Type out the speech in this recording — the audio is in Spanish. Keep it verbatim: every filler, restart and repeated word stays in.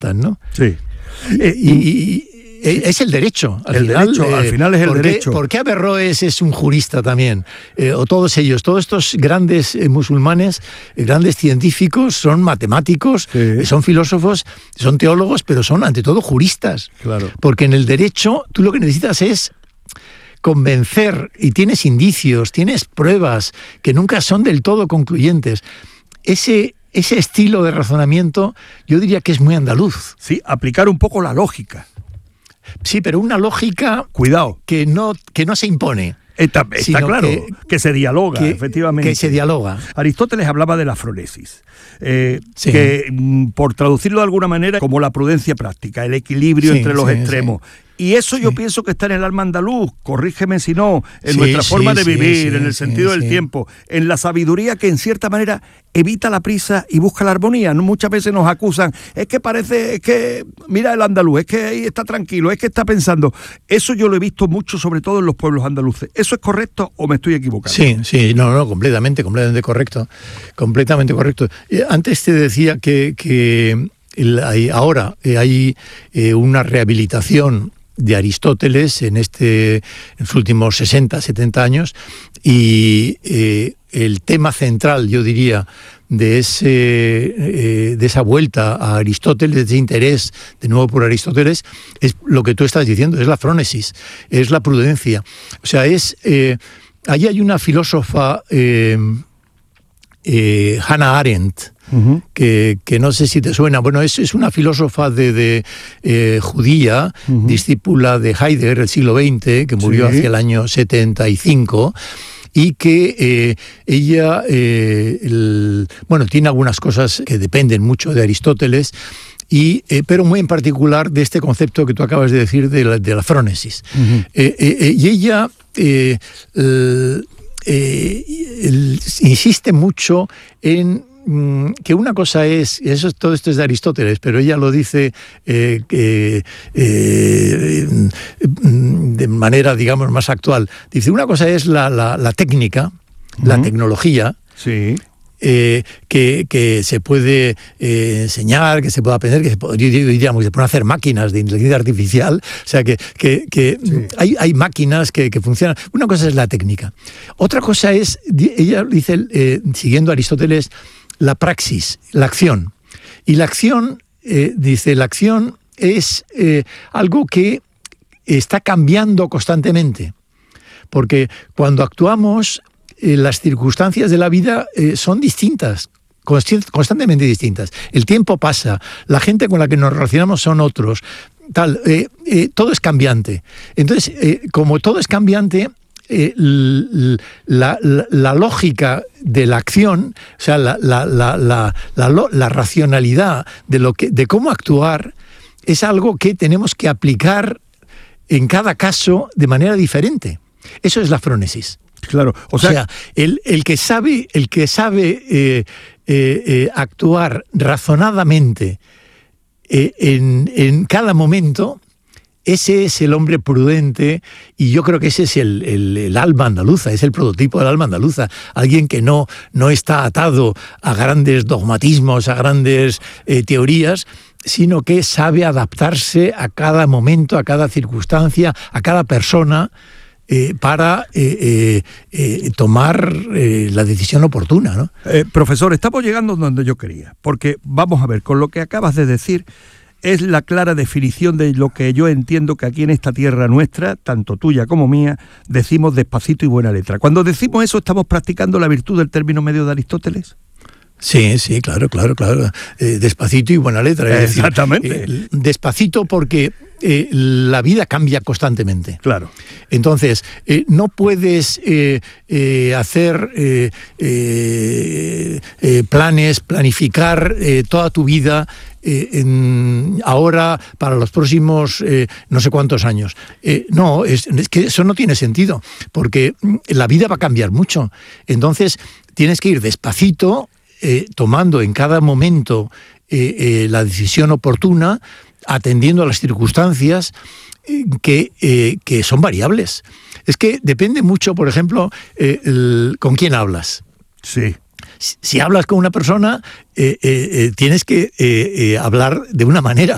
cuentan, ¿no? Sí. Eh, y, y, es el derecho. Al el final, derecho, eh, al final es el ¿por derecho. Qué, ¿Por qué Averroes es un jurista también? Eh, o todos ellos, todos estos grandes eh, musulmanes, eh, grandes científicos, son matemáticos, sí. eh, son filósofos, son teólogos, pero son ante todo juristas. Claro. Porque en el derecho tú lo que necesitas es convencer, y tienes indicios, tienes pruebas que nunca son del todo concluyentes. Ese, ese estilo de razonamiento yo diría que es muy andaluz. Sí, aplicar un poco la lógica. Sí, pero una lógica Cuidado. que no, que no se impone. Está, está claro, que, que se dialoga, que, efectivamente. Que se dialoga. Aristóteles hablaba de la fronesis, eh, sí. que por traducirlo de alguna manera, como la prudencia práctica, el equilibrio sí, entre los sí, extremos. Sí. Y eso sí. yo pienso que está en el alma andaluz, corrígeme si no, en sí, nuestra sí, forma de vivir, sí, en el sí, sentido sí, del sí. tiempo, en la sabiduría que en cierta manera evita la prisa y busca la armonía. Muchas veces nos acusan, es que parece, es que, mira el andaluz, es que ahí está tranquilo, es que está pensando. Eso yo lo he visto mucho, sobre todo en los pueblos andaluces. ¿Eso es correcto o me estoy equivocando? Sí, sí, no, no, completamente, completamente correcto, completamente correcto. Antes te decía que, que hay, ahora hay una rehabilitación de Aristóteles en, este, en los últimos sesenta, setenta años, y eh, el tema central, yo diría, de, ese, eh, de esa vuelta a Aristóteles, de ese interés de nuevo por Aristóteles, es lo que tú estás diciendo, es la frónesis, es la prudencia. O sea, es eh, allí hay una filósofa, eh, eh, Hannah Arendt, Uh-huh. Que, que no sé si te suena. Bueno, es, es una filósofa de, de eh, judía, uh-huh. discípula de Heidegger del siglo veinte, que murió sí. hacia el año setenta y cinco, y que eh, ella, eh, el, bueno, tiene algunas cosas que dependen mucho de Aristóteles, y, eh, pero muy en particular de este concepto que tú acabas de decir de la, de la frónesis. Uh-huh. eh, eh, y ella eh, eh, eh, el, insiste mucho en que una cosa es, eso todo esto es de Aristóteles, pero ella lo dice eh, eh, eh, de manera, digamos, más actual. Dice, una cosa es la, la, la técnica, uh-huh. la tecnología, sí. Eh, que, que se puede eh, enseñar, que se puede aprender, que se puede, diríamos, que se pueden hacer máquinas de inteligencia artificial, o sea, que, que, que sí. hay, hay máquinas que, que funcionan. Una cosa es la técnica. Otra cosa es, ella dice, eh, siguiendo a Aristóteles, la praxis, la acción. Y la acción, eh, dice, la acción es eh, algo que está cambiando constantemente. Porque cuando actuamos, eh, las circunstancias de la vida eh, son distintas, constantemente distintas. El tiempo pasa, la gente con la que nos relacionamos son otros, tal, eh, eh, todo es cambiante. Entonces, eh, como todo es cambiante, Eh, la, la, la lógica de la acción, o sea, la, la, la, la, la, la racionalidad de, lo que, de cómo actuar, es algo que tenemos que aplicar en cada caso de manera diferente. Eso es la frónesis. Claro, o sea, o sea el, el que sabe, el que sabe eh, eh, eh, actuar razonadamente eh, en, en cada momento, ese es el hombre prudente, y yo creo que ese es el, el, el alma andaluza, es el prototipo del alma andaluza. Alguien que no, no está atado a grandes dogmatismos, a grandes eh, teorías, sino que sabe adaptarse a cada momento, a cada circunstancia, a cada persona, eh, para eh, eh, eh, tomar eh, la decisión oportuna, ¿no? Eh, profesor, estamos llegando donde yo quería, porque vamos a ver, con lo que acabas de decir, es la clara definición de lo que yo entiendo que aquí en esta tierra nuestra, tanto tuya como mía, decimos despacito y buena letra. Cuando decimos eso, ¿estamos practicando la virtud del término medio de Aristóteles? Sí, sí, claro, claro, claro. Eh, despacito y buena letra. Es Exactamente. Decir, eh, despacito porque eh, la vida cambia constantemente. Claro. Entonces, eh, no puedes eh, eh, hacer eh, eh, eh, planes, planificar eh, toda tu vida Eh, en, ahora para los próximos eh, no sé cuántos años. Eh, no, es, es que eso no tiene sentido, porque la vida va a cambiar mucho. Entonces tienes que ir despacito, eh, tomando en cada momento eh, eh, la decisión oportuna, atendiendo a las circunstancias eh, que, eh, que son variables. Es que depende mucho, por ejemplo, eh, el, con quién hablas. Sí. Si hablas con una persona, eh, eh, eh, tienes que eh, eh, hablar de una manera.